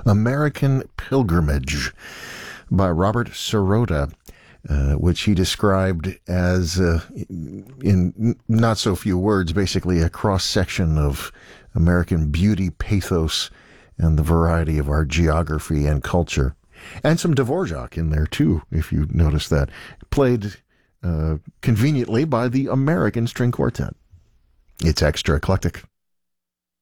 American Pilgrimage by Robert Sirota, which he described as, in not so few words, basically a cross-section of American beauty, pathos, and the variety of our geography and culture. And some Dvorak in there, too, if you notice that. Played conveniently by the American String Quartet. It's extra eclectic.